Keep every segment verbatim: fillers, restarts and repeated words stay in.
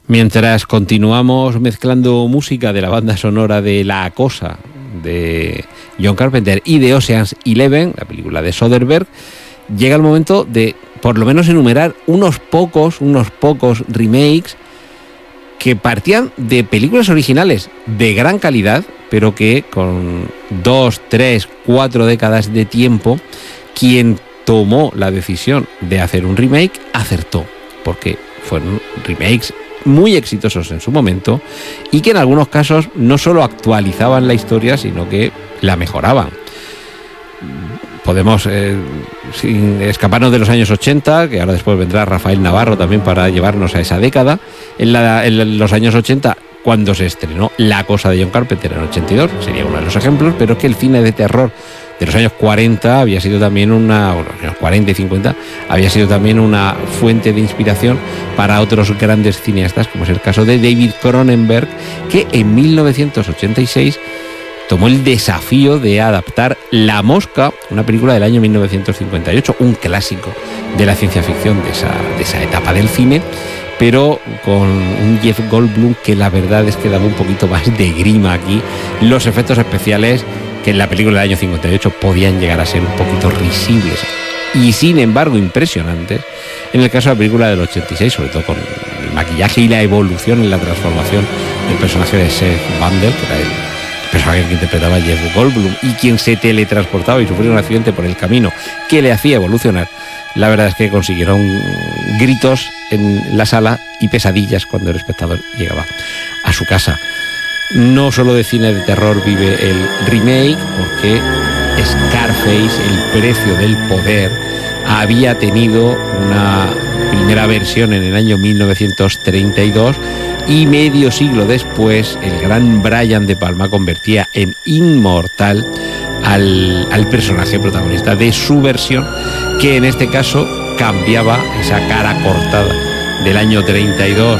Mientras continuamos mezclando música de la banda sonora de La Cosa de John Carpenter y de Ocean's Eleven, la película de Soderbergh, llega el momento de por lo menos enumerar unos pocos, unos pocos remakes que partían de películas originales de gran calidad, pero que con dos, tres, cuatro décadas de tiempo, quien tomó la decisión de hacer un remake acertó, porque fueron remakes muy exitosos en su momento y que en algunos casos no solo actualizaban la historia, sino que la mejoraban. Podemos eh, sin escaparnos de los años ochenta, que ahora después vendrá Rafael Navarro también para llevarnos a esa década. En, la, en los años ochenta, cuando se estrenó La Cosa de John Carpenter en ochenta y dos, sería uno de los ejemplos, pero es que el cine de terror de los años cuarenta había sido también una, bueno, los años cuarenta y cincuenta, había sido también una fuente de inspiración para otros grandes cineastas, como es el caso de David Cronenberg, que en mil novecientos ochenta y seis tomó el desafío de adaptar La Mosca, una película del año mil novecientos cincuenta y ocho, un clásico de la ciencia ficción de esa, de esa etapa del cine, pero con un Jeff Goldblum que la verdad es que daba un poquito más de grima aquí. Los efectos especiales, que en la película del año cincuenta y ocho podían llegar a ser un poquito risibles y sin embargo impresionantes, en el caso de la película del ochenta y seis, sobre todo con el maquillaje y la evolución en la transformación del personaje de Seth Bundle, que era el personaje que interpretaba Jeff Goldblum y quien se teletransportaba y sufrió un accidente por el camino que le hacía evolucionar. La verdad es que consiguieron gritos en la sala y pesadillas cuando el espectador llegaba a su casa. No solo de cine de terror vive el remake, porque Scarface, El precio del poder, había tenido una primera versión en el año mil novecientos treinta y dos y medio siglo después el gran Brian De Palma convertía en inmortal al, al personaje protagonista de su versión, que en este caso cambiaba esa cara cortada del año treinta y dos,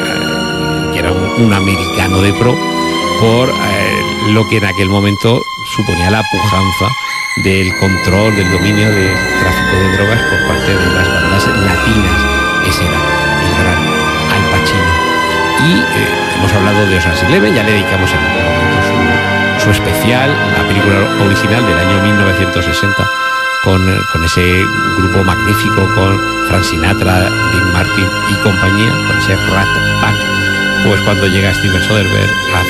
eh, que era un, un americano de pro, por eh, lo que en aquel momento suponía la pujanza del control, del dominio del tráfico de drogas por parte de las bandas latinas. Ese era el gran Al Pacino. Y eh, hemos hablado de Ocean's Eleven, ya le dedicamos en algún momento su, su especial, la película original del año mil novecientos sesenta, con, con ese grupo magnífico, con Frank Sinatra, Dean Martin y compañía, con ese Rat Pack. Pues cuando llega Steven Soderbergh a